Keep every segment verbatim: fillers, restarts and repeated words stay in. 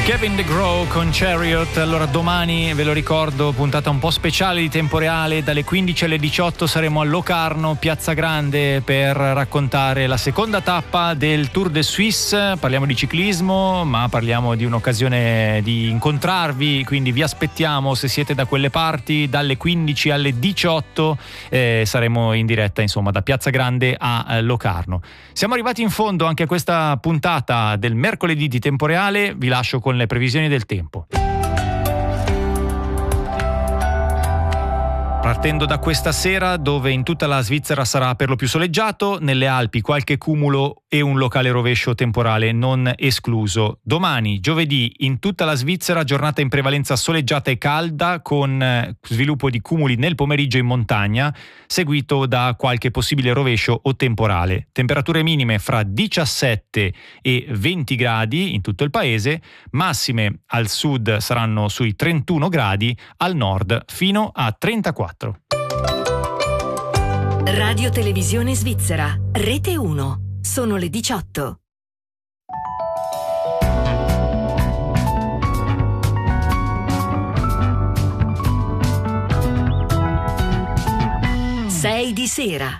Kevin DeGraw con Chariot. Allora, domani, ve lo ricordo, puntata un po' speciale di Tempo Reale, dalle quindici alle diciotto saremo a Locarno, Piazza Grande, per raccontare la seconda tappa del Tour de Suisse. Parliamo di ciclismo, ma parliamo di un'occasione di incontrarvi, quindi vi aspettiamo se siete da quelle parti. Dalle quindici alle diciotto eh, saremo in diretta, insomma, da Piazza Grande a eh, Locarno. Siamo arrivati in fondo anche a questa puntata del mercoledì di Tempo Reale. Vi lascio con le previsioni del tempo. Partendo da questa sera, dove in tutta la Svizzera sarà per lo più soleggiato, nelle Alpi qualche cumulo e un locale rovescio temporale non escluso. Domani, giovedì, in tutta la Svizzera giornata in prevalenza soleggiata e calda, con sviluppo di cumuli nel pomeriggio in montagna, seguito da qualche possibile rovescio o temporale. Temperature minime fra diciassette e venti gradi in tutto il paese, massime al sud saranno sui trentuno gradi, al nord fino a trentaquattro. Radio Televisione Svizzera, Rete uno. Sono le diciotto. Sei di sera.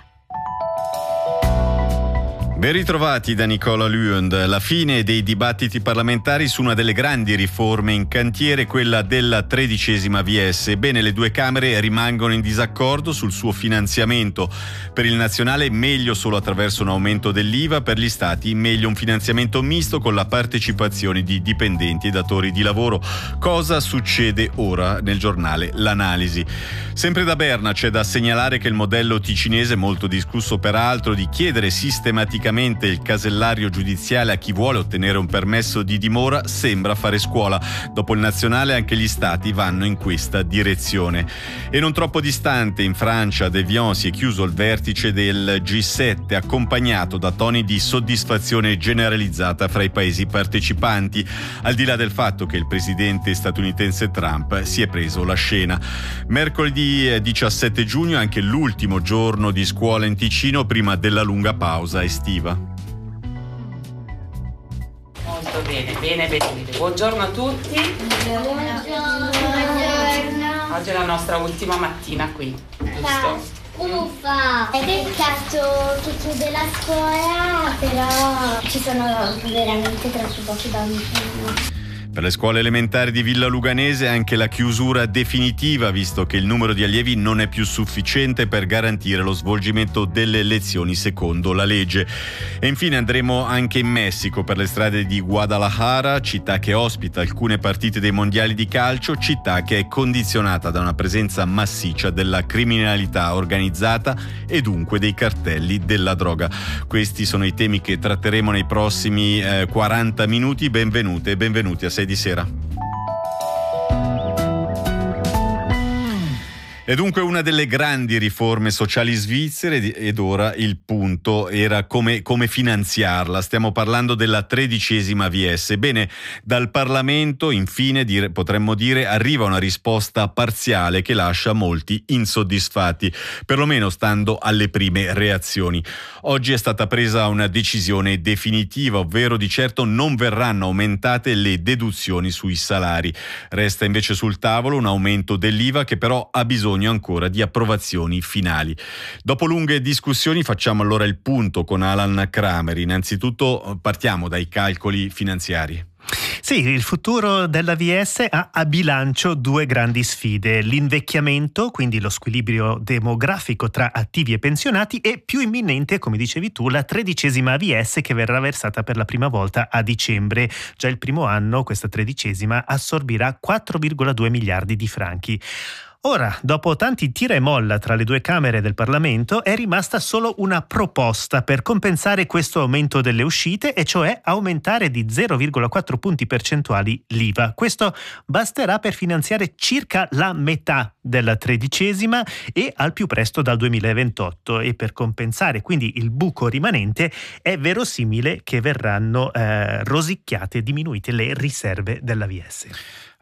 Ben ritrovati da Nicola Luend. La fine dei dibattiti parlamentari su una delle grandi riforme in cantiere, quella della tredicesima V S. Ebbene, le due Camere rimangono in disaccordo sul suo finanziamento. Per il nazionale meglio solo attraverso un aumento dell'I V A, per gli stati meglio un finanziamento misto con la partecipazione di dipendenti e datori di lavoro. Cosa succede ora? Nel giornale L'Analisi. Sempre da Berna c'è da segnalare che il modello ticinese, molto discusso peraltro, di chiedere sistematicamente il casellario giudiziale a chi vuole ottenere un permesso di dimora, sembra fare scuola. Dopo il nazionale anche gli stati vanno in questa direzione. E non troppo distante, in Francia, ad Evian si è chiuso il vertice del G sette, accompagnato da toni di soddisfazione generalizzata fra i paesi partecipanti, al di là del fatto che il presidente statunitense Trump si è preso la scena. Mercoledì diciassette giugno, anche l'ultimo giorno di scuola in Ticino prima della lunga pausa estiva. Molto bene, bene, bene, bene. Buongiorno a tutti. Buongiorno. Oggi è la nostra ultima mattina qui, giusto? Uffa! È peccato tutto della scuola, però ci sono veramente troppi pochi bambini. Per le scuole elementari di Villa Luganese anche la chiusura definitiva, visto che il numero di allievi non è più sufficiente per garantire lo svolgimento delle lezioni secondo la legge. E infine andremo anche in Messico per le strade di Guadalajara, città che ospita alcune partite dei mondiali di calcio, città che è condizionata da una presenza massiccia della criminalità organizzata e dunque dei cartelli della droga. Questi sono i temi che tratteremo nei prossimi eh, quaranta minuti. Benvenute e benvenuti a Sei di Sera. È dunque una delle grandi riforme sociali svizzere, ed ora il punto era come, come finanziarla. Stiamo parlando della tredicesima V S. Bene, dal Parlamento infine dire, potremmo dire arriva una risposta parziale che lascia molti insoddisfatti, perlomeno stando alle prime reazioni. Oggi è stata presa una decisione definitiva, ovvero di certo non verranno aumentate le deduzioni sui salari. Resta invece sul tavolo un aumento dell'I V A che però ha bisogno ancora di approvazioni finali. Dopo lunghe discussioni facciamo allora il punto con Alan Kramer. Innanzitutto partiamo dai calcoli finanziari. Sì, il futuro della V S ha a bilancio due grandi sfide: l'invecchiamento, quindi lo squilibrio demografico tra attivi e pensionati, e più imminente, come dicevi tu, la tredicesima V S che verrà versata per la prima volta a dicembre. Già il primo anno questa tredicesima assorbirà quattro virgola due miliardi di franchi. Ora, dopo tanti tira e molla tra le due Camere del Parlamento, è rimasta solo una proposta per compensare questo aumento delle uscite, e cioè aumentare di zero virgola quattro punti percentuali l'I V A. Questo basterà per finanziare circa la metà della tredicesima e al più presto dal duemilaventotto, e per compensare quindi il buco rimanente è verosimile che verranno eh, rosicchiate e diminuite le riserve della V S.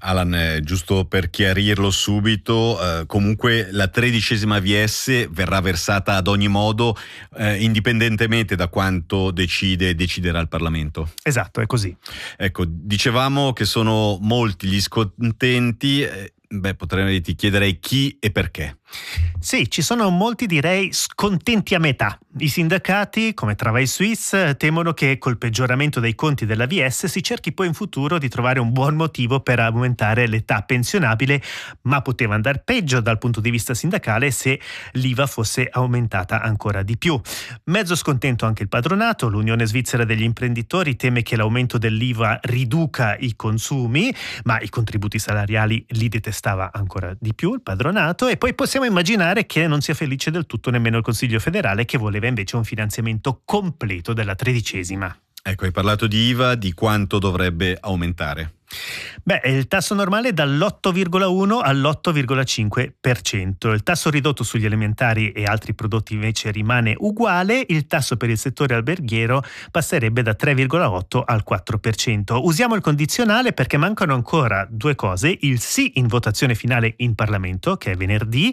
Alan, eh, giusto per chiarirlo subito, eh, comunque la tredicesima V S verrà versata ad ogni modo, eh, indipendentemente da quanto decide e deciderà il Parlamento. Esatto, è così. Ecco, dicevamo che sono molti gli scontenti, eh, beh, potrei ti chiederei chi e perché. Sì, ci sono molti, direi, scontenti a metà. I sindacati, come Travail Suisse, temono che col peggioramento dei conti della V S si cerchi poi in futuro di trovare un buon motivo per aumentare l'età pensionabile, ma poteva andare peggio dal punto di vista sindacale se l'I V A fosse aumentata ancora di più. Mezzo scontento anche il padronato. L'Unione Svizzera degli Imprenditori teme che l'aumento dell'I V A riduca i consumi, ma i contributi salariali li detestava ancora di più il padronato. E poi possiamo immaginare che non sia felice del tutto nemmeno il Consiglio federale, che voleva invece un finanziamento completo della tredicesima. Ecco, hai parlato di I V A, di quanto dovrebbe aumentare? Beh, il tasso normale è dall'otto virgola uno all'otto virgola cinque per cento. Il tasso ridotto sugli alimentari e altri prodotti invece rimane uguale. Il tasso per il settore alberghiero passerebbe da tre virgola otto al quattro per cento. Usiamo il condizionale perché mancano ancora due cose: il sì in votazione finale in Parlamento, che è venerdì,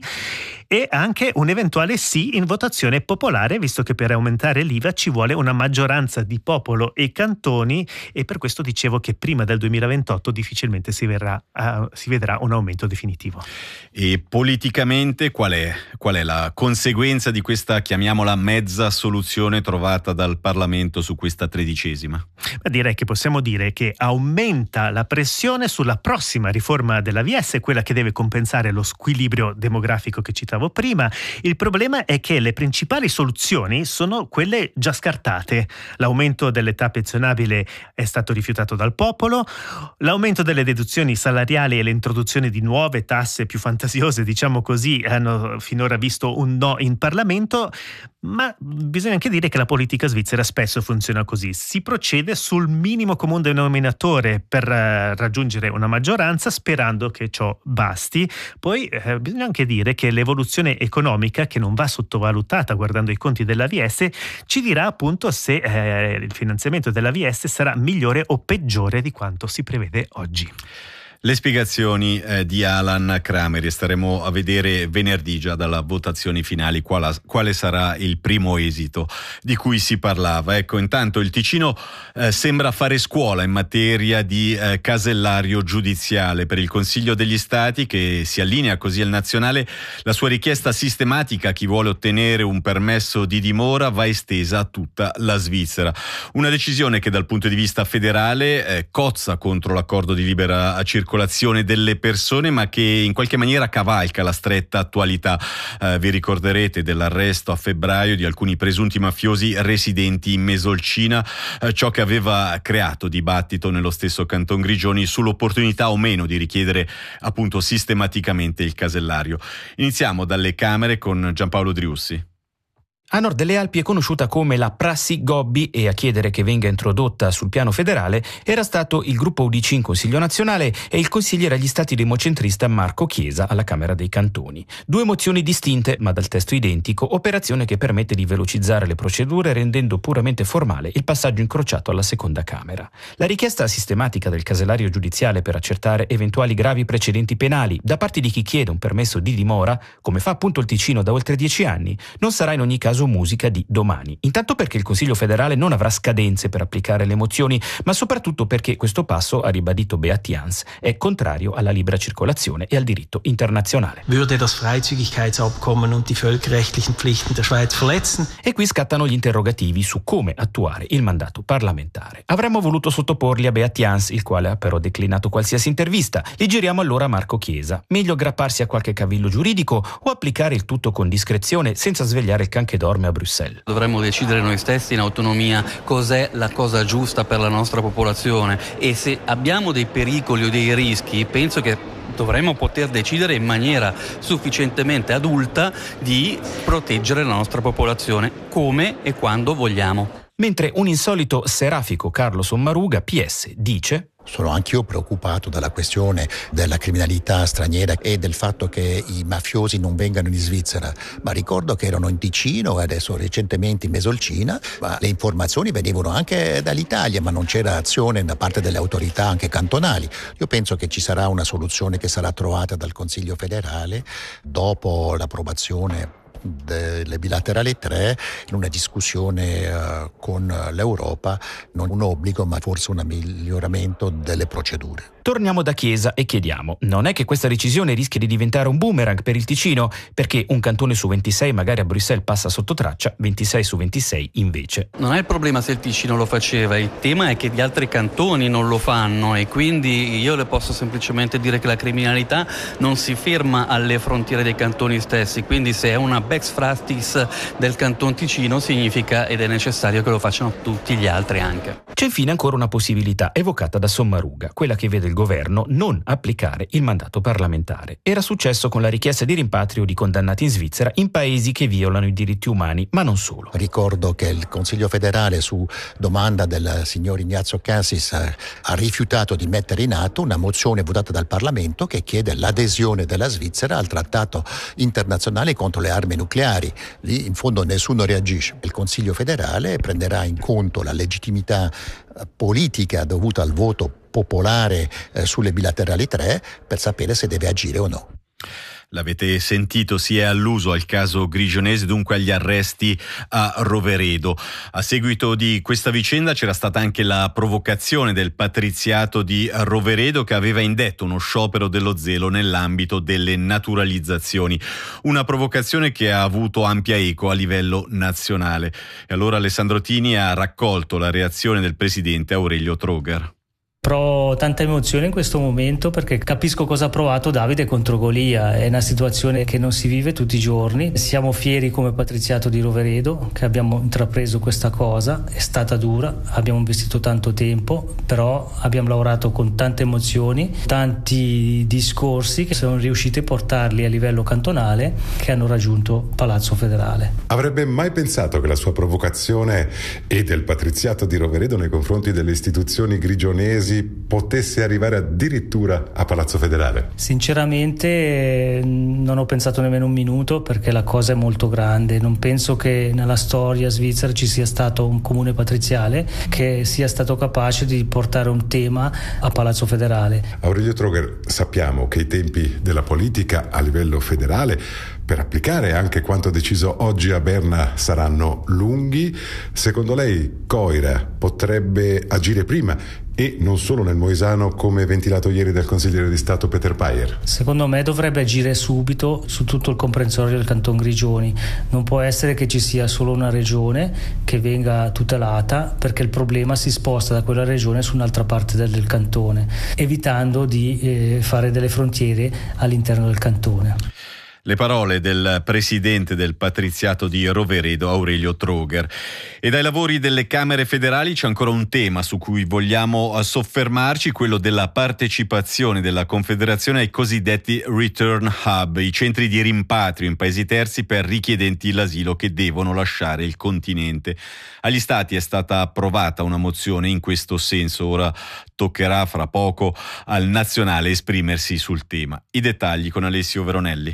e anche un eventuale sì in votazione popolare, visto che per aumentare l'I V A ci vuole una maggioranza di popolo e cantoni, e per questo dicevo che prima del duemilaventotto difficilmente si, verrà, uh, si vedrà un aumento definitivo. E politicamente qual è, qual è la conseguenza di questa, chiamiamola, mezza soluzione trovata dal Parlamento su questa tredicesima? Beh, direi che possiamo dire che aumenta la pressione sulla prossima riforma della V S, quella che deve compensare lo squilibrio demografico che citavo prima. Il problema è che le principali soluzioni sono quelle già scartate. L'aumento dell'età pensionabile è stato rifiutato dal popolo. L'aumento delle deduzioni salariali e l'introduzione di nuove tasse più fantasiose, diciamo così, hanno finora visto un no in Parlamento, ma bisogna anche dire che la politica svizzera spesso funziona così. Si procede sul minimo comune denominatore per uh, raggiungere una maggioranza, sperando che ciò basti. Poi eh, bisogna anche dire che l'evoluzione economica, che non va sottovalutata guardando i conti della V S, ci dirà appunto se eh, il finanziamento della V S sarà migliore o peggiore di quanto si prevede oggi. Le spiegazioni eh, di Alan Kramer, e staremo a vedere venerdì già dalla votazione finali quale, quale sarà il primo esito di cui si parlava. Ecco, intanto il Ticino eh, sembra fare scuola in materia di eh, casellario giudiziale. Per il Consiglio degli Stati, che si allinea così al nazionale, la sua richiesta sistematica a chi vuole ottenere un permesso di dimora va estesa a tutta la Svizzera. Una decisione che dal punto di vista federale eh, cozza contro l'accordo di libera circolazione delle persone, ma che in qualche maniera cavalca la stretta attualità. Eh, vi ricorderete dell'arresto a febbraio di alcuni presunti mafiosi residenti in Mesolcina, eh, ciò che aveva creato dibattito nello stesso Canton Grigioni sull'opportunità o meno di richiedere appunto sistematicamente il casellario. Iniziamo dalle Camere con Giampaolo Driussi. A nord delle Alpi è conosciuta come la prassi Gobbi, e a chiedere che venga introdotta sul piano federale era stato il gruppo U D C in Consiglio nazionale e il consigliere agli stati democentrista Marco Chiesa alla Camera dei Cantoni. Due mozioni distinte, ma dal testo identico, operazione che permette di velocizzare le procedure rendendo puramente formale il passaggio incrociato alla seconda Camera. La richiesta sistematica del casellario giudiziale per accertare eventuali gravi precedenti penali da parte di chi chiede un permesso di dimora, come fa appunto il Ticino da oltre dieci anni, non sarà in ogni caso musica di domani. Intanto perché il Consiglio federale non avrà scadenze per applicare le mozioni, ma soprattutto perché questo passo, ha ribadito Beat Jans, è contrario alla libera circolazione e al diritto internazionale. Würde das Freizügigkeitsabkommen und die völkerrechtlichen Pflichten der Schweiz verletzen? E qui scattano gli interrogativi su come attuare il mandato parlamentare. Avremmo voluto sottoporli a Beat Jans, il quale ha però declinato qualsiasi intervista. Li giriamo allora a Marco Chiesa. Meglio aggrapparsi a qualche cavillo giuridico o applicare il tutto con discrezione senza svegliare il can che dorme a Bruxelles. Dovremmo decidere noi stessi in autonomia cos'è la cosa giusta per la nostra popolazione, e se abbiamo dei pericoli o dei rischi penso che dovremmo poter decidere in maniera sufficientemente adulta di proteggere la nostra popolazione come e quando vogliamo. Mentre un insolito serafico Carlo Sommaruga, P S, dice: Sono anch'io preoccupato dalla questione della criminalità straniera e del fatto che i mafiosi non vengano in Svizzera, ma ricordo che erano in Ticino e adesso recentemente in Mesolcina, ma le informazioni venivano anche dall'Italia, ma non c'era azione da parte delle autorità anche cantonali. Io penso che ci sarà una soluzione che sarà trovata dal Consiglio federale dopo l'approvazione delle bilaterali tre, in una discussione uh, con l'Europa, non un obbligo ma forse un miglioramento delle procedure. Torniamo da Chiesa e chiediamo, non è che questa decisione rischia di diventare un boomerang per il Ticino? Perché un cantone su ventisei magari a Bruxelles passa sotto traccia, ventisei su ventisei invece. Non è il problema se il Ticino lo faceva, il tema è che gli altri cantoni non lo fanno e quindi io le posso semplicemente dire che la criminalità non si ferma alle frontiere dei cantoni stessi, quindi se è una best practice del canton Ticino significa ed è necessario che lo facciano tutti gli altri anche. C'è infine ancora una possibilità evocata da Sommaruga, quella che vede il governo non applicare il mandato parlamentare. Era successo con la richiesta di rimpatrio di condannati in Svizzera in paesi che violano i diritti umani, ma non solo. Ricordo che il Consiglio federale, su domanda del signor Ignazio Cassis, ha rifiutato di mettere in atto una mozione votata dal Parlamento che chiede l'adesione della Svizzera al trattato internazionale contro le armi nucleari. Lì in fondo nessuno reagisce. Il Consiglio federale prenderà in conto la legittimità politica dovuta al voto popolare eh, sulle bilaterali tre per sapere se deve agire o no. L'avete sentito, si è alluso al caso grigionese, dunque agli arresti a Roveredo. A seguito di questa vicenda c'era stata anche la provocazione del patriziato di Roveredo che aveva indetto uno sciopero dello zelo nell'ambito delle naturalizzazioni. Una provocazione che ha avuto ampia eco a livello nazionale. E allora Alessandro Tini ha raccolto la reazione del presidente Aurelio Troger. Provo tanta emozione in questo momento perché capisco cosa ha provato Davide contro Golia. È una situazione che non si vive tutti i giorni. Siamo fieri come patriziato di Roveredo che abbiamo intrapreso questa cosa. È stata dura, abbiamo investito tanto tempo, però abbiamo lavorato con tante emozioni, tanti discorsi che sono riusciti a portarli a livello cantonale, che hanno raggiunto Palazzo Federale. Avrebbe mai pensato che la sua provocazione e del patriziato di Roveredo nei confronti delle istituzioni grigionesi potesse arrivare addirittura a Palazzo Federale? Sinceramente non ho pensato nemmeno un minuto perché la cosa è molto grande. Non penso che nella storia svizzera ci sia stato un comune patriziale che sia stato capace di portare un tema a Palazzo Federale. Aurelio Troger, sappiamo che i tempi della politica a livello federale per applicare anche quanto deciso oggi a Berna saranno lunghi. Secondo lei Coira potrebbe agire prima e non solo nel Moisano come ventilato ieri dal consigliere di Stato Peter Payer? Secondo me dovrebbe agire subito su tutto il comprensorio del Canton Grigioni. Non può essere che ci sia solo una regione che venga tutelata perché il problema si sposta da quella regione su un'altra parte del, del cantone, evitando di eh, fare delle frontiere all'interno del cantone. Le parole del presidente del patriziato di Roveredo, Aurelio Troger. E dai lavori delle Camere federali c'è ancora un tema su cui vogliamo soffermarci, quello della partecipazione della Confederazione ai cosiddetti Return Hub, i centri di rimpatrio in paesi terzi per richiedenti l'asilo che devono lasciare il continente. Agli Stati è stata approvata una mozione in questo senso, ora toccherà fra poco al nazionale esprimersi sul tema. I dettagli con Alessio Veronelli.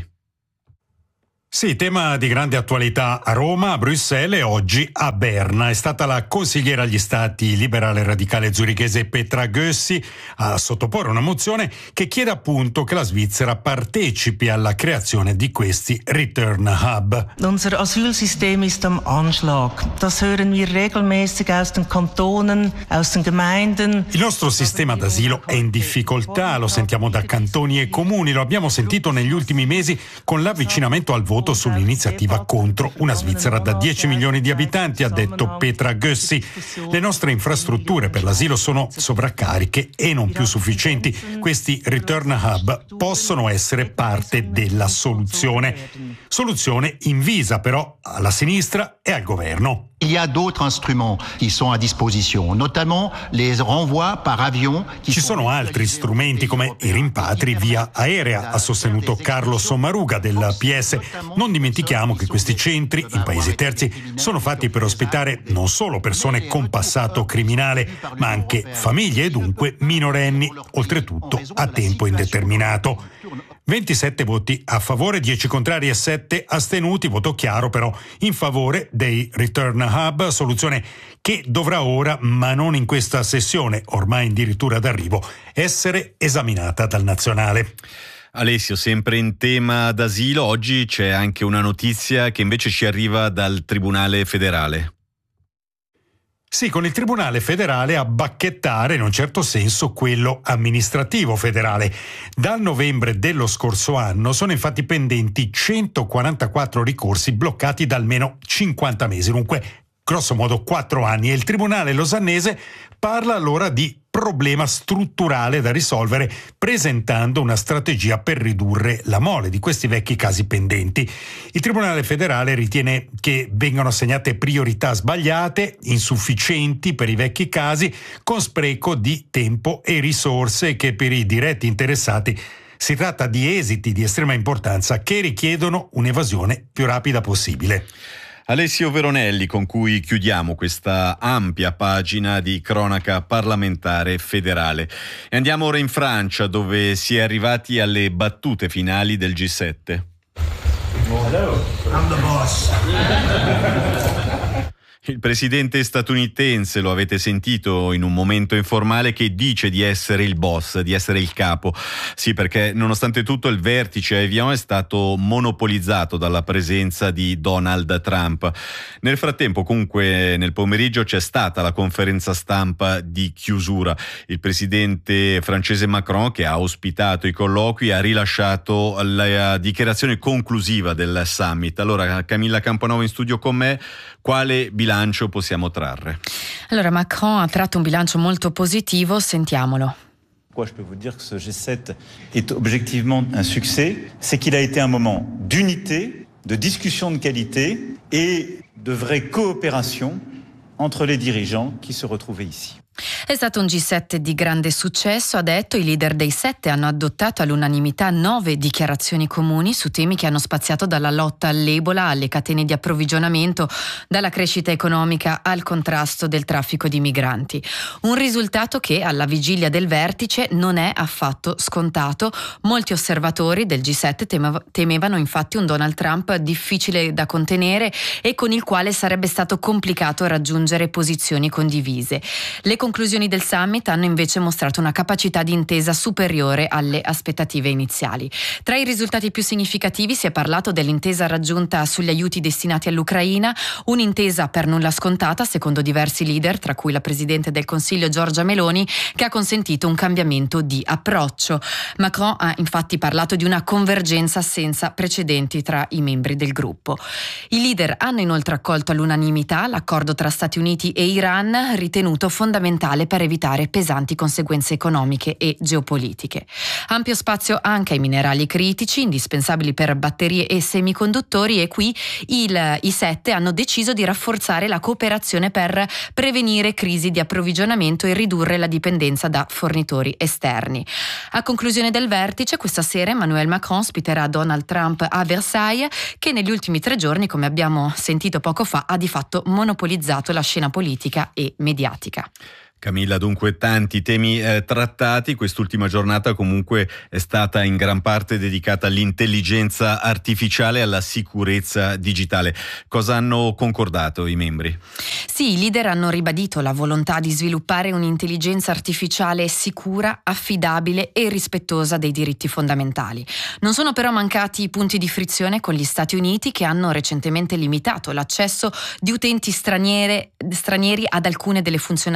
Sì, tema di grande attualità a Roma, a Bruxelles e oggi a Berna. È stata la consigliera agli Stati liberale radicale zurichese Petra Gössi a sottoporre una mozione che chiede appunto che la Svizzera partecipi alla creazione di questi Return Hub. Unser Asylsystem ist am Anschlag. Das hören wir regelmäßig aus den Kantonen, aus den Gemeinden. Il nostro sistema d'asilo è in difficoltà, lo sentiamo da cantoni e comuni, lo abbiamo sentito negli ultimi mesi con l'avvicinamento al voto sull'iniziativa contro una Svizzera da dieci milioni di abitanti, ha detto Petra Gössi. Le nostre infrastrutture per l'asilo sono sovraccariche e non più sufficienti. Questi Return Hub possono essere parte della soluzione. Soluzione invisa però alla sinistra e al governo. Il y a d'autres instruments qui sont à disposition, notamment les renvois par avion. Ci sono altri strumenti come i rimpatri via aerea, ha sostenuto Carlo Sommaruga del P S. Non dimentichiamo che questi centri in paesi terzi sono fatti per ospitare non solo persone con passato criminale, ma anche famiglie e dunque minorenni, oltretutto a tempo indeterminato. ventisette voti a favore, dieci contrari e sette astenuti, voto chiaro però in favore dei Return Hub, soluzione che dovrà ora, ma non in questa sessione, ormai addirittura d'arrivo, essere esaminata dal Nazionale. Alessio, sempre in tema d'asilo, oggi c'è anche una notizia che invece ci arriva dal Tribunale federale. Sì, con il Tribunale federale a bacchettare in un certo senso quello amministrativo federale. Dal novembre dello scorso anno sono infatti pendenti centoquarantaquattro ricorsi bloccati da almeno cinquanta mesi, dunque grosso modo quattro anni, e il Tribunale losannese parla allora di problema strutturale da risolvere, presentando una strategia per ridurre la mole di questi vecchi casi pendenti. Il Tribunale federale ritiene che vengano assegnate priorità sbagliate, insufficienti per i vecchi casi, con spreco di tempo e risorse, che per i diretti interessati si tratta di esiti di estrema importanza che richiedono un'evasione più rapida possibile. Alessio Veronelli, con cui chiudiamo questa ampia pagina di cronaca parlamentare federale. E andiamo ora in Francia, dove si è arrivati alle battute finali del G sette. Hello, I'm the boss. Il presidente statunitense, lo avete sentito in un momento informale, che dice di essere il boss, di essere il capo. Sì, perché nonostante tutto il vertice a Evian è stato monopolizzato dalla presenza di Donald Trump. Nel frattempo, comunque, nel pomeriggio c'è stata la conferenza stampa di chiusura. Il presidente francese Macron, che ha ospitato i colloqui, ha rilasciato la dichiarazione conclusiva del summit. Allora, Camilla Campanova in studio con me. Quale bilancio possiamo trarre? Allora, Macron ha tratto un bilancio molto positivo, sentiamolo. Quoi, je peux vous dire que ce G sept est objectivement un succès, c'est qu'il a été un moment d'unité, de discussion de qualité et de vraie coopération entre les dirigeants qui se retrouvaient ici. È stato un G sette di grande successo, ha detto. I leader dei sette hanno adottato all'unanimità nove dichiarazioni comuni su temi che hanno spaziato dalla lotta all'Ebola alle catene di approvvigionamento, dalla crescita economica al contrasto del traffico di migranti. Un risultato che alla vigilia del vertice non è affatto scontato. Molti osservatori del G sette temevano infatti un Donald Trump difficile da contenere e con il quale sarebbe stato complicato raggiungere posizioni condivise. Le conclusioni del summit hanno invece mostrato una capacità di intesa superiore alle aspettative iniziali. Tra i risultati più significativi si è parlato dell'intesa raggiunta sugli aiuti destinati all'Ucraina, un'intesa per nulla scontata secondo diversi leader, tra cui la Presidente del Consiglio Giorgia Meloni, che ha consentito un cambiamento di approccio. Macron ha infatti parlato di una convergenza senza precedenti tra i membri del gruppo. I leader hanno inoltre accolto all'unanimità l'accordo tra Stati Uniti e Iran, ritenuto fondamentale per evitare pesanti conseguenze economiche e geopolitiche. Ampio spazio anche ai minerali critici, indispensabili per batterie e semiconduttori, e qui il, i sette hanno deciso di rafforzare la cooperazione per prevenire crisi di approvvigionamento e ridurre la dipendenza da fornitori esterni. A conclusione del vertice, questa sera Emmanuel Macron ospiterà Donald Trump a Versailles, che negli ultimi tre giorni, come abbiamo sentito poco fa, ha di fatto monopolizzato la scena politica e mediatica. Camilla, dunque tanti temi eh, trattati. Quest'ultima giornata comunque è stata in gran parte dedicata all'intelligenza artificiale e alla sicurezza digitale. Cosa hanno concordato i membri? Sì, i leader hanno ribadito la volontà di sviluppare un'intelligenza artificiale sicura, affidabile e rispettosa dei diritti fondamentali. Non sono però mancati i punti di frizione con gli Stati Uniti, che hanno recentemente limitato l'accesso di utenti straniere, stranieri ad alcune delle funzionalità più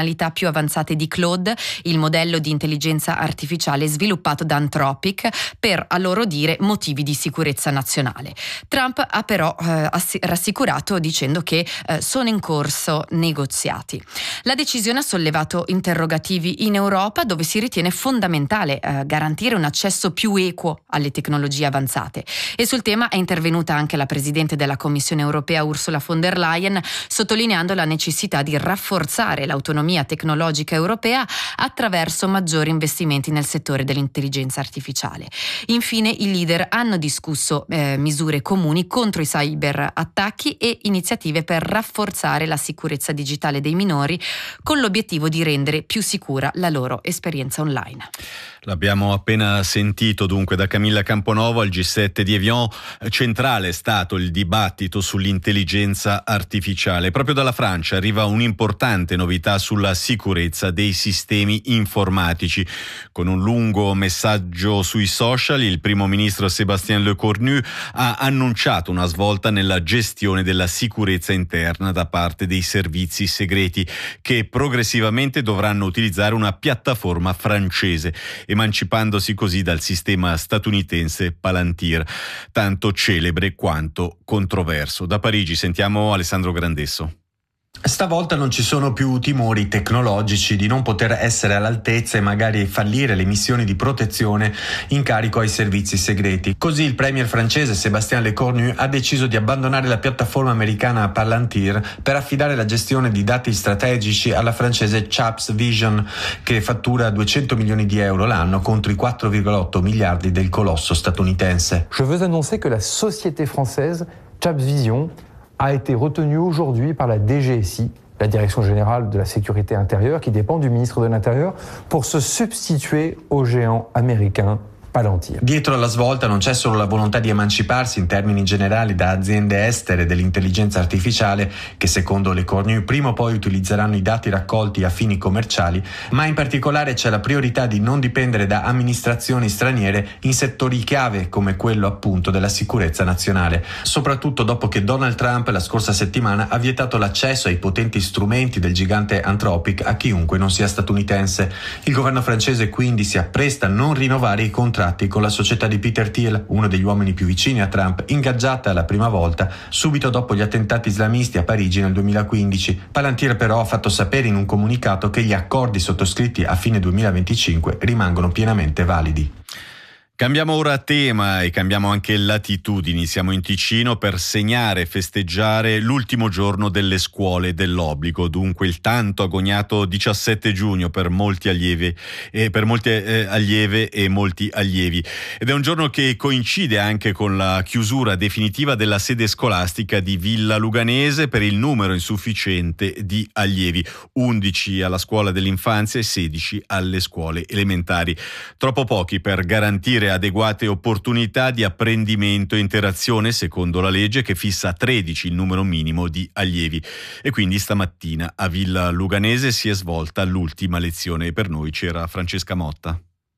avanzate di Claude, il modello di intelligenza artificiale sviluppato da Anthropic per, a loro dire, motivi di sicurezza nazionale. Trump ha però eh, rassicurato dicendo che eh, sono in corso negoziati. La decisione ha sollevato interrogativi in Europa, dove si ritiene fondamentale eh, garantire un accesso più equo alle tecnologie avanzate. E sul tema è intervenuta anche la Presidente della Commissione europea Ursula von der Leyen, sottolineando la necessità di rafforzare l'autonomia tecnologica europea attraverso maggiori investimenti nel settore dell'intelligenza artificiale. Infine, i leader hanno discusso eh, misure comuni contro i cyberattacchi e iniziative per rafforzare la sicurezza digitale dei minori, con l'obiettivo di rendere più sicura la loro esperienza online. L'abbiamo appena sentito dunque da Camilla Camponovo al G sette di Evian. Centrale è stato il dibattito sull'intelligenza artificiale. Proprio dalla Francia arriva un'importante novità sulla sicurezza dei sistemi informatici. Con un lungo messaggio sui social, il primo ministro Sébastien Lecornu ha annunciato una svolta nella gestione della sicurezza interna da parte dei servizi segreti, che progressivamente dovranno utilizzare una piattaforma francese, emancipandosi così dal sistema statunitense Palantir, tanto celebre quanto controverso. Da Parigi sentiamo Alessandro Grandesso. Stavolta non ci sono più timori tecnologici di non poter essere all'altezza e magari fallire le missioni di protezione in carico ai servizi segreti. Così il premier francese Sébastien Lecornu ha deciso di abbandonare la piattaforma americana Palantir per affidare la gestione di dati strategici alla francese Chaps Vision, che fattura duecento milioni di euro l'anno contro i quattro virgola otto miliardi del colosso statunitense. Je veux annoncer que la société française Chaps Vision a été retenu aujourd'hui par la D G S I, la Direction Générale de la Sécurité Intérieure, qui dépend du ministre de l'Intérieur, pour se substituer au géant américain Palantir. Dietro alla svolta non c'è solo la volontà di emanciparsi in termini generali da aziende estere dell'intelligenza artificiale, che secondo Lecornu prima o poi utilizzeranno i dati raccolti a fini commerciali, ma in particolare c'è la priorità di non dipendere da amministrazioni straniere in settori chiave come quello appunto della sicurezza nazionale, soprattutto dopo che Donald Trump la scorsa settimana ha vietato l'accesso ai potenti strumenti del gigante Anthropic a chiunque non sia statunitense. Il governo francese quindi si appresta a non rinnovare i contratti con la società di Peter Thiel, uno degli uomini più vicini a Trump, ingaggiata la prima volta subito dopo gli attentati islamisti a Parigi nel duemilaquindici. Palantir però ha fatto sapere in un comunicato che gli accordi sottoscritti a fine duemilaventicinque rimangono pienamente validi. Cambiamo ora tema e cambiamo anche latitudini. Siamo in Ticino per segnare e festeggiare l'ultimo giorno delle scuole dell'obbligo, dunque il tanto agognato diciassette giugno per molti allievi e per molte eh, allieve e molti allievi. Ed è un giorno che coincide anche con la chiusura definitiva della sede scolastica di Villa Luganese per il numero insufficiente di allievi, undici alla scuola dell'infanzia e sedici alle scuole elementari. Troppo pochi per garantire adeguate opportunità di apprendimento e interazione, secondo la legge che fissa a tredici il numero minimo di allievi. E quindi stamattina a Villa Luganese si è svolta l'ultima lezione e per noi c'era Francesca Motta.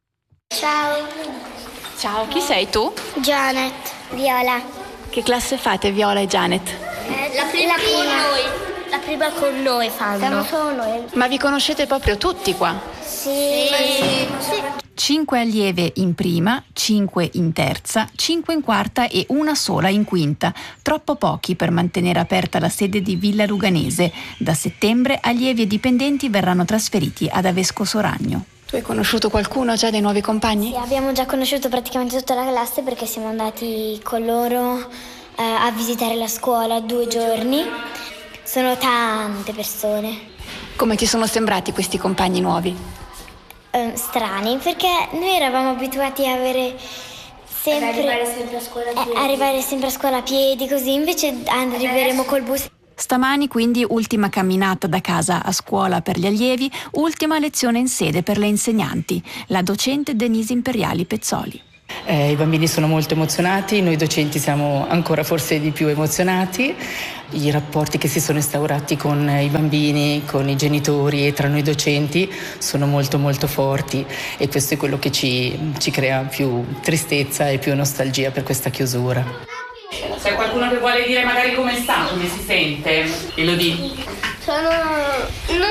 Ciao. Ciao, chi sei tu? Janet. Viola. Che classe fate, Viola e Janet? Eh, la prima con noi. La prima con noi fanno. Siamo solo noi. Ma vi conoscete proprio tutti qua? Sì. Sì. Sì. Cinque allieve in prima, cinque in terza, cinque in quarta e una sola in quinta. Troppo pochi per mantenere aperta la sede di Villa Luganese. Da settembre allievi e dipendenti verranno trasferiti ad Avesco Soragno. Tu hai conosciuto qualcuno già dei nuovi compagni? Sì, abbiamo già conosciuto praticamente tutta la classe perché siamo andati con loro eh, a visitare la scuola due giorni. Sono tante persone. Come ti sono sembrati questi compagni nuovi? Eh, strani, perché noi eravamo abituati a avere sempre... Ad arrivare sempre a scuola a piedi. Eh, arrivare sempre a scuola a piedi, così, invece arriveremo col bus. Stamani quindi ultima camminata da casa a scuola per gli allievi, ultima lezione in sede per le insegnanti, la docente Denise Imperiali Pezzoli. Eh, I bambini sono molto emozionati, noi docenti siamo ancora forse di più emozionati. I rapporti che si sono instaurati con i bambini, con i genitori e tra noi docenti sono molto molto forti e questo è quello che ci, ci crea più tristezza e più nostalgia per questa chiusura. C'è qualcuno che vuole dire magari come sta, come si sente? Elodie? Sono... non sono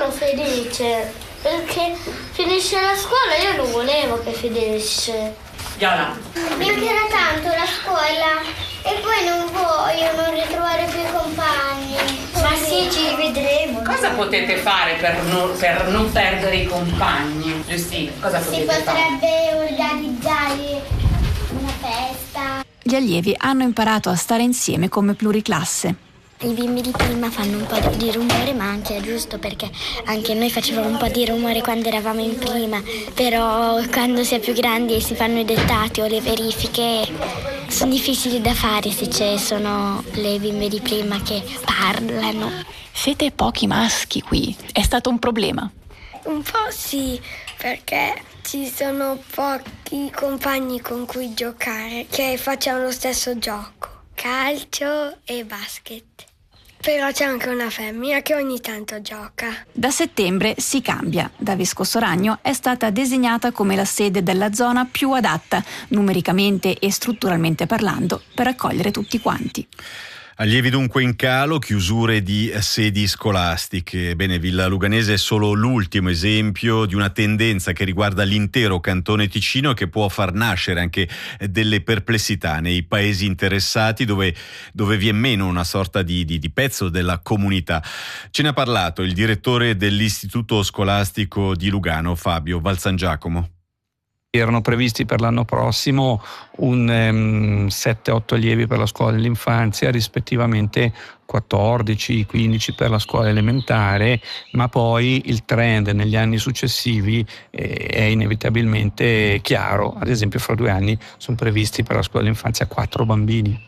sono felice perché finisce la scuola, io non volevo che finisse. Viola. Mi mancherà tanto la scuola e poi non voglio non ritrovare più i compagni. Ma sì, ci rivedremo. Cosa potete fare per non, per non perdere i compagni? Giustino, cosa si potete fare? Si potrebbe organizzare una festa. Gli allievi hanno imparato a stare insieme come pluriclasse. I bimbi di prima fanno un po' di rumore, ma anche è giusto perché anche noi facevamo un po' di rumore quando eravamo in prima, però quando si è più grandi e si fanno i dettati o le verifiche sono difficili da fare se ci sono le bimbe di prima che parlano. Siete pochi maschi qui, è stato un problema? Un po' sì, perché ci sono pochi compagni con cui giocare che facciamo lo stesso gioco, calcio e basket. Però c'è anche una femmina che ogni tanto gioca. Da settembre si cambia. Da Viscoso Ragno è stata designata come la sede della zona più adatta, numericamente e strutturalmente parlando, per accogliere tutti quanti. Allievi dunque in calo, chiusure di sedi scolastiche. Bene, Villa Luganese è solo l'ultimo esempio di una tendenza che riguarda l'intero cantone Ticino e che può far nascere anche delle perplessità nei paesi interessati dove, dove vi è meno una sorta di, di, di pezzo della comunità. Ce ne ha parlato il direttore dell'Istituto Scolastico di Lugano, Fabio Valsangiacomo. Erano previsti per l'anno prossimo un um, sette otto allievi per la scuola dell'infanzia, rispettivamente quattordici quindici per la scuola elementare, ma poi il trend negli anni successivi eh, è inevitabilmente chiaro. Ad esempio fra due anni sono previsti per la scuola dell'infanzia quattro bambini.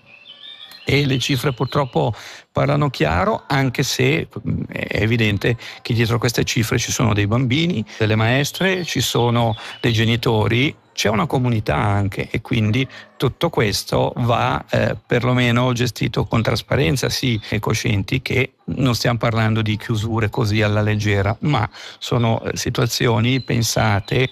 E le cifre purtroppo parlano chiaro, anche se è evidente che dietro queste cifre ci sono dei bambini, delle maestre, ci sono dei genitori, c'è una comunità anche, e quindi tutto questo va eh, perlomeno gestito con trasparenza, sì, e coscienti che non stiamo parlando di chiusure così alla leggera, ma sono situazioni pensate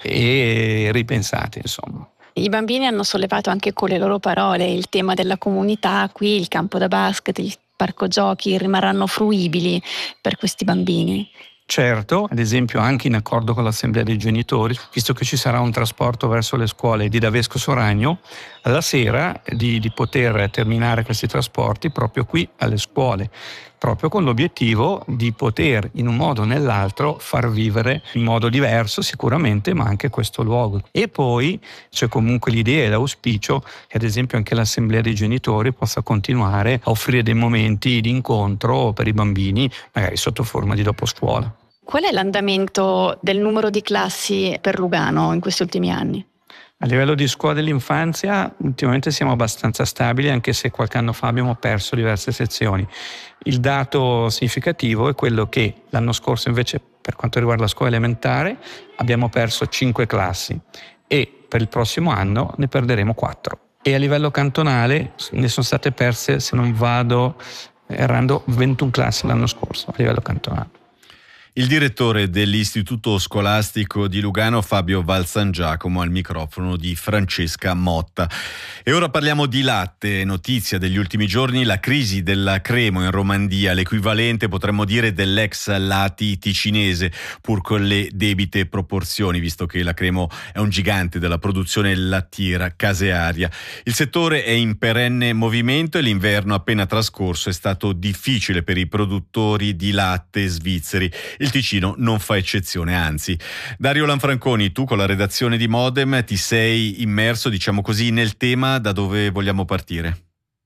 e ripensate, insomma. I bambini hanno sollevato anche con le loro parole il tema della comunità, qui il campo da basket, il parco giochi rimarranno fruibili per questi bambini. Certo, ad esempio anche in accordo con l'assemblea dei genitori, visto che ci sarà un trasporto verso le scuole di Davesco Soragno, alla sera di, di poter terminare questi trasporti proprio qui alle scuole, proprio con l'obiettivo di poter in un modo o nell'altro far vivere in modo diverso sicuramente, ma anche questo luogo. E poi c'è comunque l'idea e l'auspicio che ad esempio anche l'assemblea dei genitori possa continuare a offrire dei momenti di incontro per i bambini, magari sotto forma di doposcuola. Qual è l'andamento del numero di classi per Lugano in questi ultimi anni? A livello di scuola dell'infanzia ultimamente siamo abbastanza stabili, anche se qualche anno fa abbiamo perso diverse sezioni. Il dato significativo è quello che l'anno scorso invece per quanto riguarda la scuola elementare abbiamo perso cinque classi e per il prossimo anno ne perderemo quattro. E a livello cantonale ne sono state perse, se non vado errando, ventuno classi l'anno scorso a livello cantonale. Il direttore dell'Istituto Scolastico di Lugano, Fabio Valsangiacomo, al microfono di Francesca Motta. E ora parliamo di latte. Notizia degli ultimi giorni, la crisi della Cremo in Romandia, l'equivalente potremmo dire dell'ex Lati ticinese, pur con le debite proporzioni, visto che la Cremo è un gigante della produzione lattiera casearia. Il settore è in perenne movimento e l'inverno appena trascorso è stato difficile per i produttori di latte svizzeri. Il Ticino non fa eccezione, anzi. Dario Lanfranconi, tu con la redazione di Modem ti sei immerso, diciamo così, nel tema. Da dove vogliamo partire?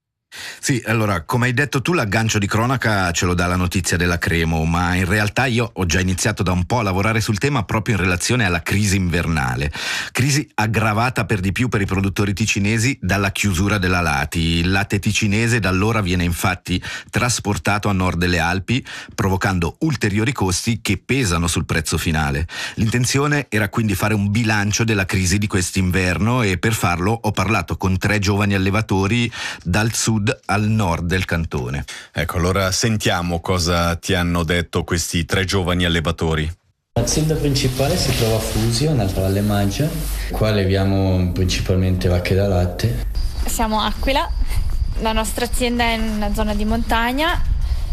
Sì, allora, come hai detto tu, l'aggancio di cronaca ce lo dà la notizia della Cremo, ma in realtà io ho già iniziato da un po' a lavorare sul tema proprio in relazione alla crisi invernale. Crisi aggravata per di più per i produttori ticinesi dalla chiusura della Lati. Il latte ticinese da allora viene infatti trasportato a nord delle Alpi, provocando ulteriori costi che pesano sul prezzo finale. L'intenzione era quindi fare un bilancio della crisi di quest'inverno e per farlo ho parlato con tre giovani allevatori dal sud al nord del cantone. Ecco, allora sentiamo cosa ti hanno detto questi tre giovani allevatori. L'azienda principale si trova a Fusio, nella Valle Maggia. Qua alleviamo principalmente vacche da latte. Siamo Aquila, la nostra azienda è in una zona di montagna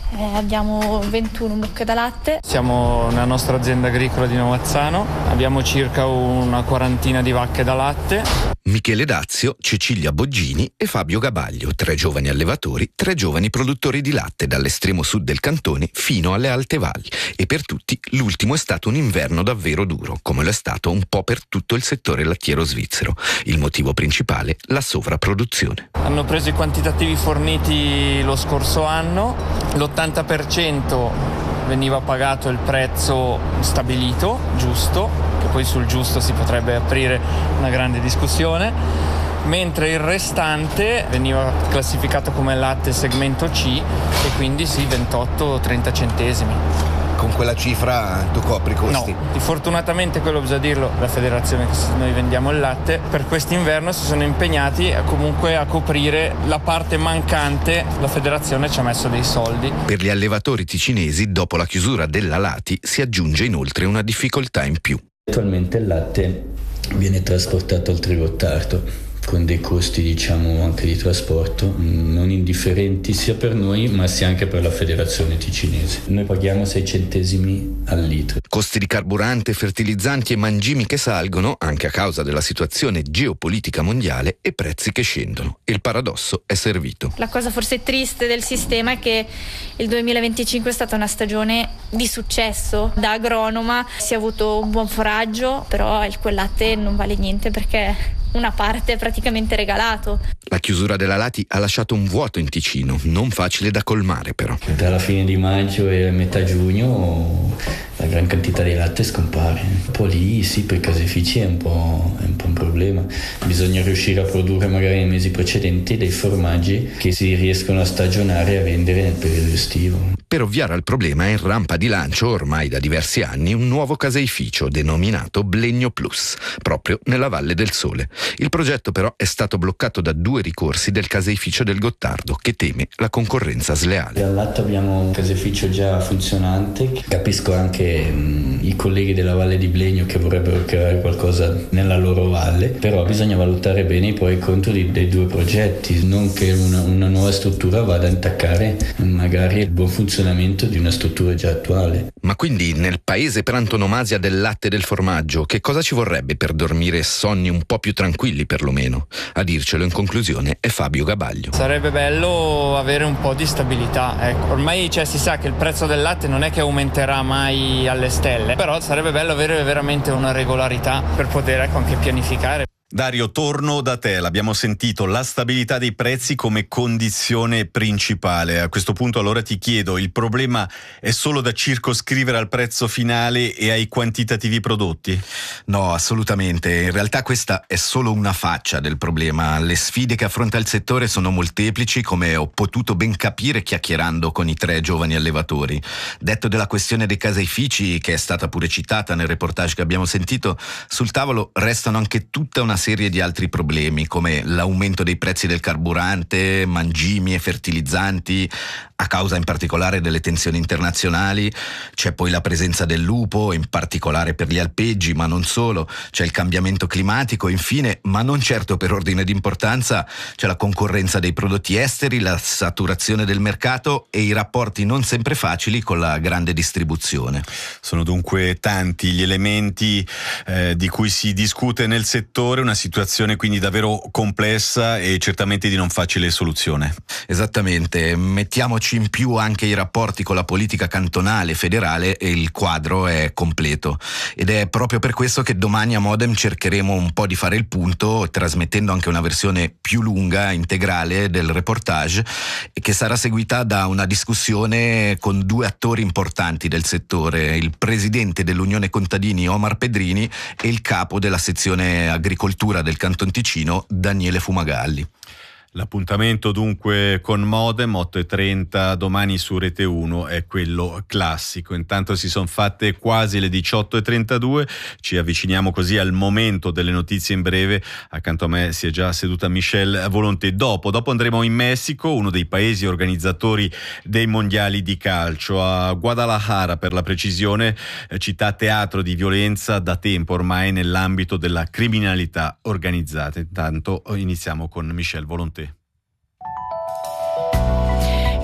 Eh, abbiamo ventuno mucche da latte. Siamo nella nostra azienda agricola di Novazzano, abbiamo circa una quarantina di vacche da latte. Michele Dazio, Cecilia Boggini e Fabio Gabaglio, tre giovani allevatori, tre giovani produttori di latte dall'estremo sud del cantone fino alle alte valli. E per tutti l'ultimo è stato un inverno davvero duro, come lo è stato un po' per tutto il settore lattiero svizzero. Il motivo principale, la sovrapproduzione. Hanno preso i quantitativi forniti lo scorso anno, l'ottanta per cento veniva pagato il prezzo stabilito, giusto, che poi sul giusto si potrebbe aprire una grande discussione, mentre il restante veniva classificato come latte segmento C e quindi sì, ventotto trenta centesimi. Con quella cifra tu copri i costi? No, fortunatamente, quello bisogna dirlo, la federazione che noi vendiamo il latte, per quest'inverno si sono impegnati a, comunque a coprire la parte mancante, la federazione ci ha messo dei soldi. Per gli allevatori ticinesi, dopo la chiusura della Lati, si aggiunge inoltre una difficoltà in più. Attualmente il latte viene trasportato al Trigottardo, con dei costi diciamo anche di trasporto non indifferenti sia per noi ma sia anche per la federazione ticinese. Noi paghiamo sei centesimi al litro. Costi di carburante, fertilizzanti e mangimi che salgono anche a causa della situazione geopolitica mondiale e prezzi che scendono. E il paradosso è servito. La cosa forse triste del sistema è che il duemilaventicinque è stata una stagione di successo. Da agronoma si è avuto un buon foraggio, però il quel latte non vale niente perché una parte è praticamente regalato. La chiusura della Lati ha lasciato un vuoto in Ticino, non facile da colmare però. Tra la fine di maggio e metà giugno la gran quantità di latte scompare. Un po' lì sì, per i caseifici è un po', è un po' un problema. Bisogna riuscire a produrre magari nei mesi precedenti dei formaggi che si riescono a stagionare e a vendere nel periodo estivo. Per ovviare al problema è in rampa di lancio ormai da diversi anni un nuovo caseificio denominato Blegno Plus, proprio nella Valle del Sole. Il progetto però è stato bloccato da due ricorsi del caseificio del Gottardo che teme la concorrenza sleale. Dal lato abbiamo un caseificio già funzionante, capisco anche mh, i colleghi della Valle di Blegno che vorrebbero creare qualcosa nella loro valle, però bisogna valutare bene i pro e i contro di, dei due progetti, non che una, una nuova struttura vada a intaccare magari il buon funzionamento di una struttura già attuale. Ma quindi nel paese per antonomasia del latte e del formaggio che cosa ci vorrebbe per dormire sonni un po' più tranquilli perlomeno? A dircelo in conclusione è Fabio Gabaglio. Sarebbe bello avere un po' di stabilità, ecco. Ormai cioè, si sa che il prezzo del latte non è che aumenterà mai alle stelle, però sarebbe bello avere veramente una regolarità per poter ecco, anche pianificare. Dario, torno da te, l'abbiamo sentito, la stabilità dei prezzi come condizione principale. A questo punto allora ti chiedo, il problema è solo da circoscrivere al prezzo finale e ai quantitativi prodotti? No, assolutamente. In realtà questa è solo una faccia del problema. Le sfide che affronta il settore sono molteplici, come ho potuto ben capire chiacchierando con i tre giovani allevatori. Detto della questione dei caseifici, che è stata pure citata nel reportage che abbiamo sentito, sul tavolo restano anche tutta una serie di altri problemi come l'aumento dei prezzi del carburante, mangimi e fertilizzanti a causa in particolare delle tensioni internazionali. C'è poi la presenza del lupo, in particolare per gli alpeggi, ma non solo. C'è il cambiamento climatico, infine, ma non certo per ordine di importanza, c'è la concorrenza dei prodotti esteri, la saturazione del mercato e i rapporti non sempre facili con la grande distribuzione. Sono dunque tanti gli elementi eh, di cui si discute nel settore, una situazione quindi davvero complessa e certamente di non facile soluzione. Esattamente, mettiamoci in più anche i rapporti con la politica cantonale e federale e il quadro è completo. Ed è proprio per questo che domani a Modem cercheremo un po' di fare il punto, trasmettendo anche una versione più lunga, integrale del reportage, che sarà seguita da una discussione con due attori importanti del settore, il presidente dell'Unione Contadini Omar Pedrini e il capo della sezione agricoltura del Canton Ticino Daniele Fumagalli. L'appuntamento dunque con Modem otto e trenta domani su Rete uno è quello classico. Intanto si sono fatte quasi le diciotto e trentadue, ci avviciniamo così al momento delle notizie in breve. Accanto a me si è già seduta Michelle Volonté. Dopo, dopo andremo in Messico, uno dei paesi organizzatori dei mondiali di calcio, a Guadalajara per la precisione, città teatro di violenza da tempo ormai nell'ambito della criminalità organizzata. Intanto iniziamo con Michelle Volonté.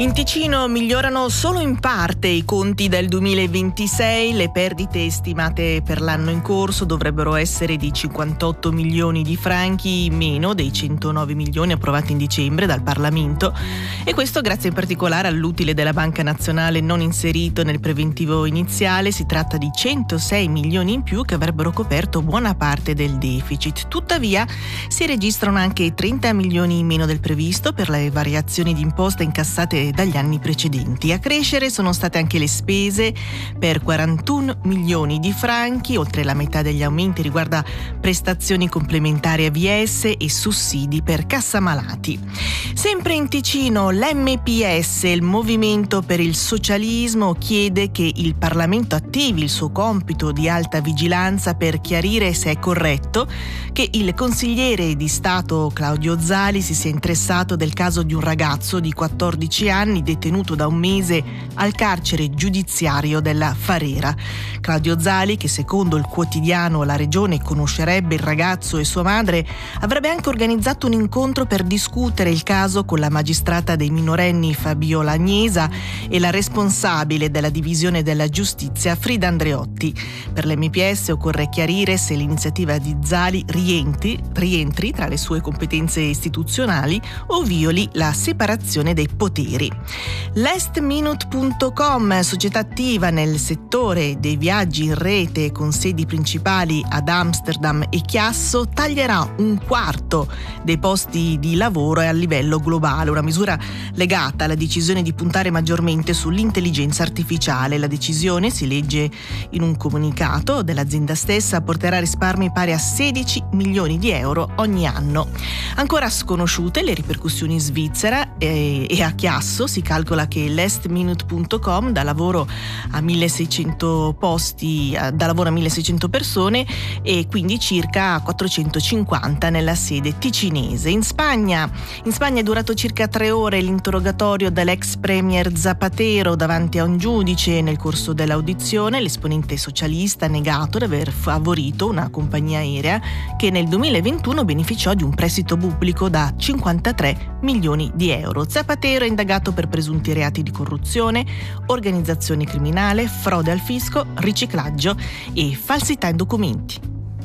In Ticino migliorano solo in parte i conti del duemilaventisei, le perdite stimate per l'anno in corso dovrebbero essere di cinquantotto milioni di franchi, meno dei centonove milioni approvati in dicembre dal Parlamento, e questo grazie in particolare all'utile della Banca Nazionale non inserito nel preventivo iniziale. Si tratta di centosei milioni in più che avrebbero coperto buona parte del deficit. Tuttavia si registrano anche trenta milioni in meno del previsto per le variazioni di imposta incassate dagli anni precedenti. A crescere sono state anche le spese per quarantuno milioni di franchi, oltre la metà degli aumenti riguarda prestazioni complementari A V S e sussidi per cassamalati. Sempre in Ticino l'M P S, il Movimento per il Socialismo, chiede che il Parlamento attivi il suo compito di alta vigilanza per chiarire se è corretto che il consigliere di Stato Claudio Zali si sia interessato del caso di un ragazzo di quattordici anni detenuto da un mese al carcere giudiziario della Farera. Claudio Zali, che secondo il quotidiano La Regione conoscerebbe il ragazzo e sua madre, avrebbe anche organizzato un incontro per discutere il caso con la magistrata dei minorenni Fabiola Agnesa e la responsabile della divisione della giustizia Frida Andreotti. Per l'M P S occorre chiarire se l'iniziativa di Zali rientri, rientri tra le sue competenze istituzionali o violi la separazione dei poteri. Last Minute punto com, società attiva nel settore dei viaggi in rete con sedi principali ad Amsterdam e Chiasso, taglierà un quarto dei posti di lavoro a livello globale, una misura legata alla decisione di puntare maggiormente sull'intelligenza artificiale. La decisione, si legge in un comunicato dell'azienda stessa, porterà risparmi pari a sedici milioni di euro ogni anno. Ancora sconosciute le ripercussioni in Svizzera e, e a Chiasso si calcola che Last Minute punto com dà lavoro a milleseicento posti, dà lavoro a milleseicento persone e quindi circa quattrocentocinquanta nella sede ticinese. In Spagna, in Spagna è durato circa tre ore l'interrogatorio dell'ex premier Zapatero davanti a un giudice. Nel corso dell'audizione l'esponente socialista ha negato di aver favorito una compagnia aerea che nel duemilaventuno beneficiò di un prestito pubblico da cinquantatré milioni di euro. Zapatero è indagato per presunti reati di corruzione, organizzazione criminale, frode al fisco, riciclaggio e falsità in documenti.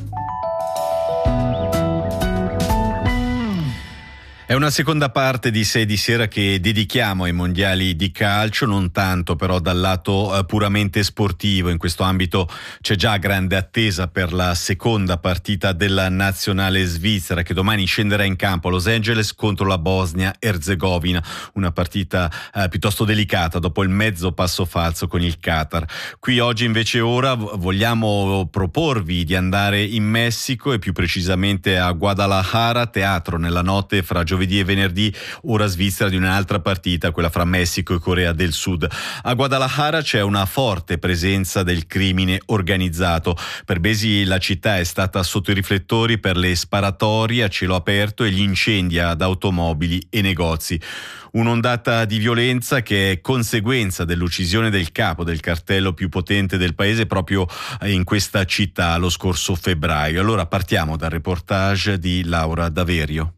È una seconda parte di Sei di Sera che dedichiamo ai mondiali di calcio, non tanto però dal lato eh, puramente sportivo. In questo ambito c'è già grande attesa per la seconda partita della nazionale svizzera che domani scenderà in campo a Los Angeles contro la Bosnia-Erzegovina, una partita eh, piuttosto delicata dopo il mezzo passo falso con il Qatar. Qui oggi invece ora vogliamo proporvi di andare in Messico e più precisamente a Guadalajara, teatro nella notte fra giovedì e venerdì, ora svizzera, di un'altra partita, quella fra Messico e Corea del Sud. A Guadalajara c'è una forte presenza del crimine organizzato. Per mesi la città è stata sotto i riflettori per le sparatorie a cielo aperto e gli incendi ad automobili e negozi. Un'ondata di violenza che è conseguenza dell'uccisione del capo del cartello più potente del paese proprio in questa città lo scorso febbraio. Allora partiamo dal reportage di Laura Daverio.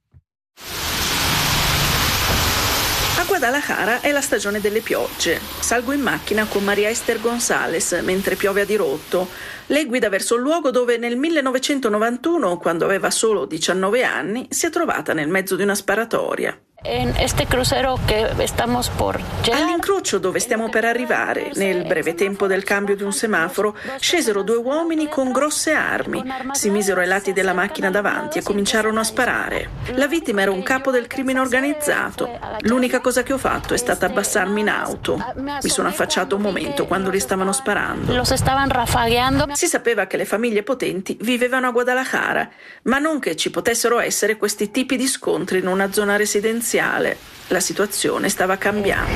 A Guadalajara è la stagione delle piogge. Salgo in macchina con Maria Esther González mentre piove a dirotto. Lei guida verso il luogo dove nel millenovecentonovantuno, quando aveva solo diciannove anni, si è trovata nel mezzo di una sparatoria. All'incrocio dove stiamo per arrivare, nel breve tempo del cambio di un semaforo, scesero due uomini con grosse armi, si misero ai lati della macchina davanti e cominciarono a sparare. La vittima era un capo del crimine organizzato. L'unica cosa che ho fatto è stata abbassarmi in auto. Mi sono affacciato un momento quando li stavano sparando. Si sapeva che le famiglie potenti vivevano a Guadalajara, ma non che ci potessero essere questi tipi di scontri in una zona residenziale. La situazione stava cambiando.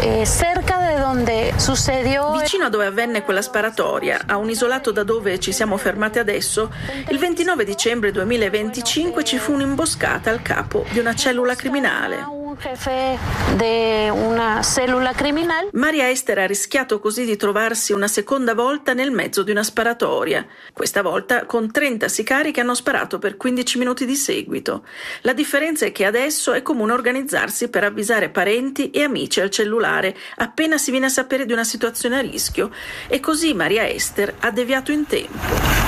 Vicino a dove avvenne quella sparatoria, a un isolato da dove ci siamo fermati adesso, il ventinove dicembre duemilaventicinque ci fu un'imboscata al capo di una cellula criminale. Maria Ester ha rischiato così di trovarsi una seconda volta nel mezzo di una sparatoria, questa volta con trenta sicari che hanno sparato per quindici minuti di seguito. La differenza è che adesso è comune organizzarsi per avvisare parenti e amici al cellulare appena si viene a sapere di una situazione a rischio, e così Maria Ester ha deviato in tempo.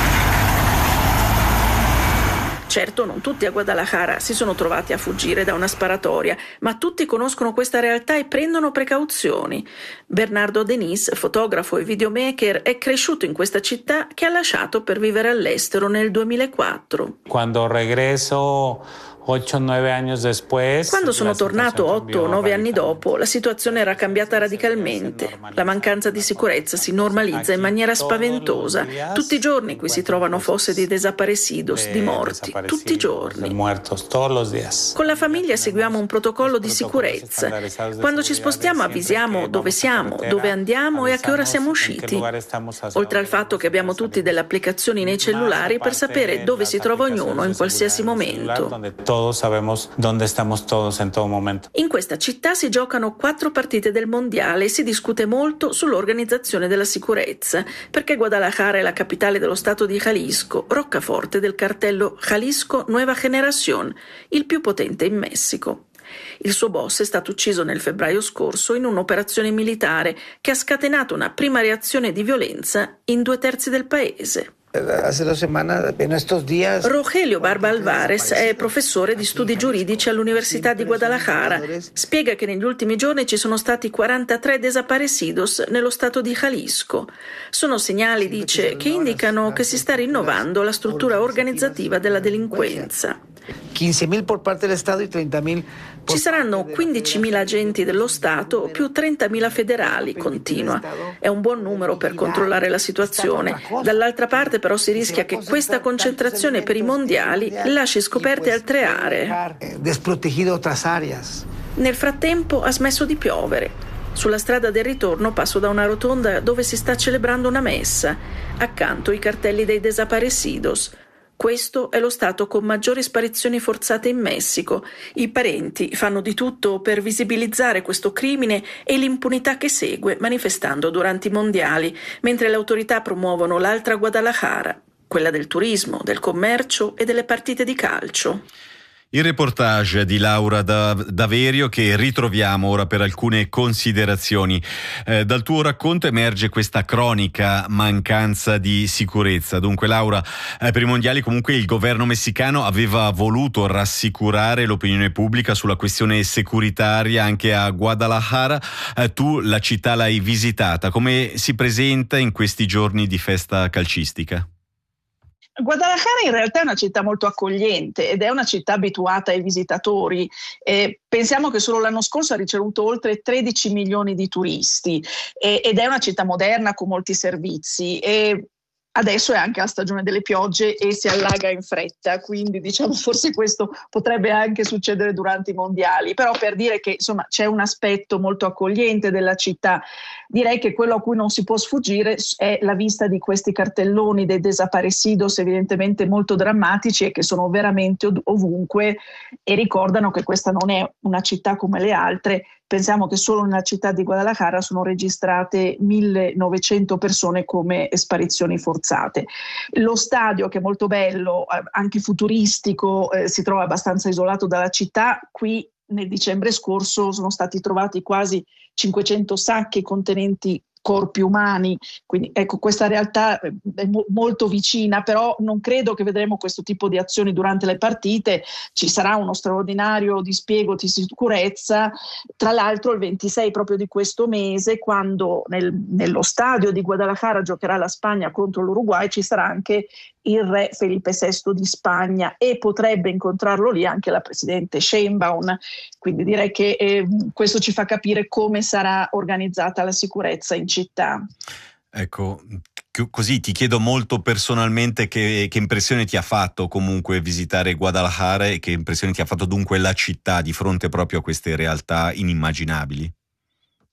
Certo, non tutti a Guadalajara si sono trovati a fuggire da una sparatoria, ma tutti conoscono questa realtà e prendono precauzioni. Bernardo Denis, fotografo e videomaker, è cresciuto in questa città che ha lasciato per vivere all'estero nel duemilaquattro. Quando regreso Quando sono tornato otto o nove anni dopo, la situazione era cambiata radicalmente. La mancanza di sicurezza si normalizza in maniera spaventosa. Tutti i giorni qui si trovano fosse di desaparecidos, di morti, tutti i giorni. Con la famiglia seguiamo un protocollo di sicurezza. Quando ci spostiamo avvisiamo dove siamo, dove andiamo e a che ora siamo usciti. Oltre al fatto che abbiamo tutti delle applicazioni nei cellulari per sapere dove si trova ognuno in qualsiasi momento. Todos sabemos dónde estamos todos en todo momento. In questa città si giocano quattro partite del mondiale e si discute molto sull'organizzazione della sicurezza, perché Guadalajara è la capitale dello stato di Jalisco, roccaforte del cartello Jalisco Nueva Generación, il più potente in Messico. Il suo boss è stato ucciso nel febbraio scorso in un'operazione militare che ha scatenato una prima reazione di violenza in due terzi del paese. Rogelio Barba Alvarez è professore di studi giuridici all'Università di Guadalajara. Spiega che negli ultimi giorni ci sono stati quarantatré desaparecidos nello stato di Jalisco. Sono segnali, dice, che indicano che si sta rinnovando la struttura organizzativa della delinquenza. quindici mila por parte dello Stato e trentamila. Ci saranno quindicimila agenti dello Stato più trentamila federali, continua. È un buon numero per controllare la situazione. Dall'altra parte però si rischia che questa concentrazione per i mondiali lasci scoperte altre aree. Nel frattempo ha smesso di piovere. Sulla strada del ritorno passo da una rotonda dove si sta celebrando una messa. Accanto i cartelli dei desaparecidos. Questo è lo stato con maggiori sparizioni forzate in Messico. I parenti fanno di tutto per visibilizzare questo crimine e l'impunità che segue, manifestando durante i mondiali, mentre le autorità promuovono l'altra Guadalajara, quella del turismo, del commercio e delle partite di calcio. Il reportage di Laura Daverio che ritroviamo ora per alcune considerazioni. Eh, dal tuo racconto emerge questa cronica mancanza di sicurezza. Dunque Laura, eh, per i mondiali comunque il governo messicano aveva voluto rassicurare l'opinione pubblica sulla questione securitaria anche a Guadalajara. Eh, tu la città l'hai visitata. Come si presenta in questi giorni di festa calcistica? Guadalajara in realtà è una città molto accogliente ed è una città abituata ai visitatori. Eh, pensiamo che solo l'anno scorso ha ricevuto oltre tredici milioni di turisti eh, ed è una città moderna con molti servizi. E adesso è anche la stagione delle piogge e si allaga in fretta, quindi diciamo forse questo potrebbe anche succedere durante i mondiali, però per dire che insomma c'è un aspetto molto accogliente della città. Direi che quello a cui non si può sfuggire è la vista di questi cartelloni dei desaparecidos, evidentemente molto drammatici e che sono veramente ov- ovunque e ricordano che questa non è una città come le altre. Pensiamo che solo nella città di Guadalajara sono registrate millenovecento persone come sparizioni forzate. Lo stadio, che è molto bello, anche futuristico, eh, si trova abbastanza isolato dalla città. Qui nel dicembre scorso sono stati trovati quasi cinquecento sacchi contenenti corpi umani, quindi ecco questa realtà è mo- molto vicina, però non credo che vedremo questo tipo di azioni durante le partite. Ci sarà uno straordinario dispiego di sicurezza, tra l'altro il ventisei proprio di questo mese, quando nel, nello stadio di Guadalajara giocherà la Spagna contro l'Uruguay, ci sarà anche il re Felipe sesto di Spagna e potrebbe incontrarlo lì anche la presidente Sheinbaum, quindi direi che eh, questo ci fa capire come sarà organizzata la sicurezza in città. Ecco, così ti chiedo molto personalmente che, che impressione ti ha fatto comunque visitare Guadalajara e che impressione ti ha fatto dunque la città di fronte proprio a queste realtà inimmaginabili?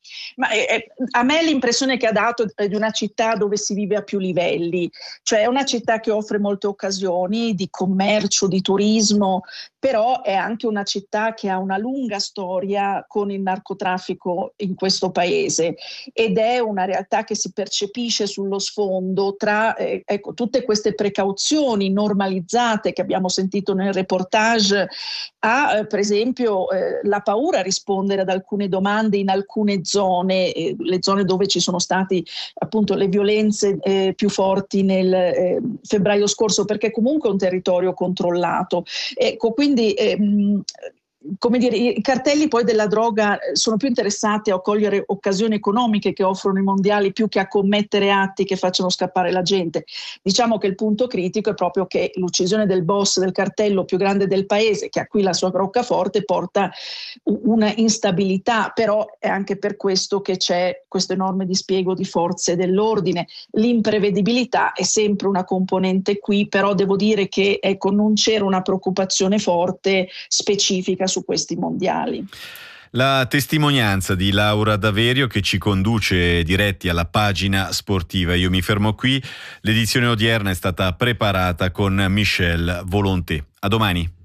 Ma eh, a me l'impressione che ha dato è di una città dove si vive a più livelli, cioè è una città che offre molte occasioni di commercio, di turismo, però è anche una città che ha una lunga storia con il narcotraffico in questo paese ed è una realtà che si percepisce sullo sfondo tra eh, ecco, tutte queste precauzioni normalizzate che abbiamo sentito nel reportage, a eh, per esempio eh, la paura a rispondere ad alcune domande in alcune zone, eh, le zone dove ci sono stati appunto le violenze eh, più forti nel eh, febbraio scorso, perché comunque è un territorio controllato. Ecco, quindi ehm, come dire, i cartelli poi della droga sono più interessati a cogliere occasioni economiche che offrono i mondiali più che a commettere atti che facciano scappare la gente. Diciamo che il punto critico è proprio che l'uccisione del boss del cartello più grande del paese, che ha qui la sua roccaforte, porta una instabilità, però è anche per questo che c'è questo enorme dispiego di forze dell'ordine. L'imprevedibilità è sempre una componente qui, però devo dire che ecco, non c'era una preoccupazione forte specifica su questi mondiali. La testimonianza di Laura Daverio che ci conduce diretti alla pagina sportiva. Io mi fermo qui. L'edizione odierna è stata preparata con Michel Volonté. A domani.